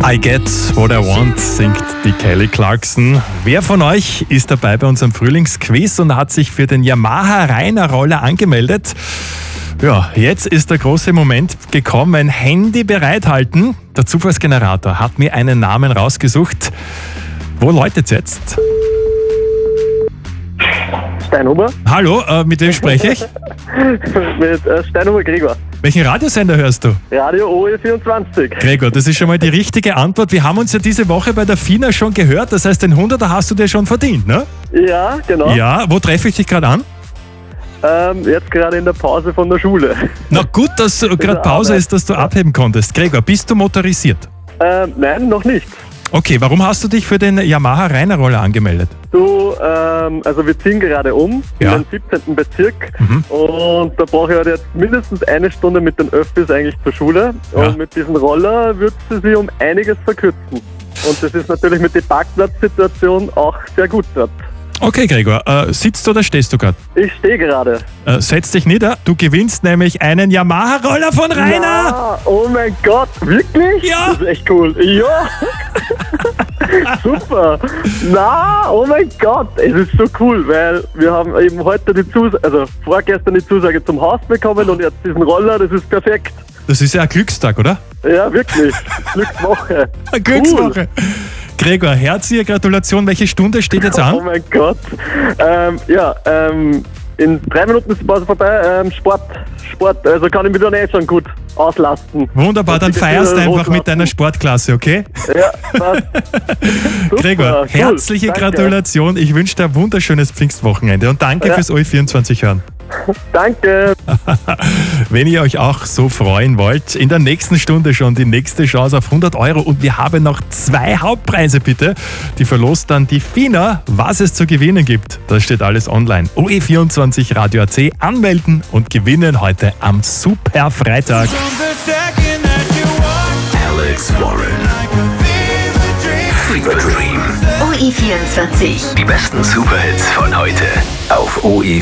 I Get What I Want, singt die Kelly Clarkson. Wer von euch ist dabei bei unserem Frühlingsquiz und hat sich für den Yamaha Rainer Roller angemeldet? Ja, jetzt ist der große Moment gekommen. Handy bereithalten. Der Zufallsgenerator hat mir einen Namen rausgesucht. Wo läutet's jetzt? Steinhuber? Hallo, mit wem spreche ich? Mit Steinhuber Gregor. Welchen Radiosender hörst du? Radio OE24. Gregor, das ist schon mal die richtige Antwort. Wir haben uns ja diese Woche bei der FINA schon gehört. Das heißt, den 100er hast du dir schon verdient, ne? Ja, genau. Ja, wo treffe ich dich gerade an? Jetzt gerade in der Pause von der Schule. Na gut, dass gerade Pause ist, dass du abheben konntest. Gregor, bist du motorisiert? Nein, noch nicht. Okay, warum hast du dich für den Yamaha Rainer Roller angemeldet? Also wir ziehen gerade um Ja. in den 17. Bezirk und da brauche ich halt jetzt mindestens eine Stunde mit den Öffis eigentlich zur Schule Ja. und mit diesem Roller wird sie sich um einiges verkürzen. Und das ist natürlich mit der Parkplatzsituation auch sehr gut dort. Okay, Gregor, sitzt oder stehst du gerade? Ich stehe gerade. Setz dich nieder, du gewinnst nämlich einen Yamaha Roller von Rainer! Ja, oh mein Gott, wirklich? Ja. Das ist echt cool. Ja. Super. Na, oh mein Gott, es ist so cool, weil wir haben eben heute vorgestern die Zusage zum Haus bekommen und jetzt diesen Roller, das ist perfekt. Das ist ja ein Glückstag, oder? Ja, wirklich. Glückswoche. Eine Glückswoche. Gregor, herzliche Gratulation. Welche Stunde steht jetzt Oh an? mein Gott. In 3 Minuten ist die Pause vorbei. Sport, also kann ich mich dann eh schon gut auslasten. Wunderbar, dann Und die feierst du Gefühle einfach mit loslassen. deiner Sportklasse, okay? Ja, passt. Super, Gregor, cool. herzliche Danke. Gratulation. Ich wünsche dir ein wunderschönes Pfingstwochenende und danke Ja. fürs OE24 hören. Danke. Wenn ihr euch auch so freuen wollt, in der nächsten Stunde schon die nächste Chance auf 100 € und wir haben noch 2 Hauptpreise bitte. Die verlost dann die FINA, was es zu gewinnen gibt. Das steht alles online. OE24 Radio AC anmelden und gewinnen heute am Super Freitag. Alex Warren. Fever Dream. OE24. Die besten Superhits von heute auf OE24.